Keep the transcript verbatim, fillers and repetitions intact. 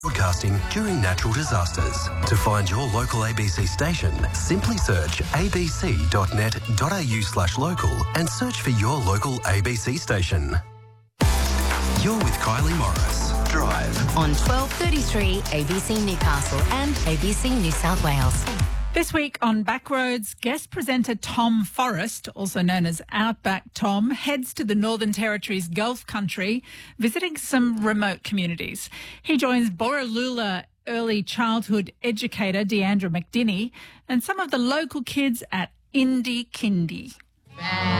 Broadcasting during natural disasters. To find your local A B C station, simply search abc.net.au slash local and search for your local A B C station. You're with Kylie Morris. Drive. On twelve thirty-three A B C Newcastle and A B C New South Wales. This week on Backroads, guest presenter Tom Forrest, also known as Outback Tom, heads to the Northern Territory's Gulf Country, visiting some remote communities. He joins Borroloola early childhood educator Deandra McDinney and some of the local kids at Indie Kindy.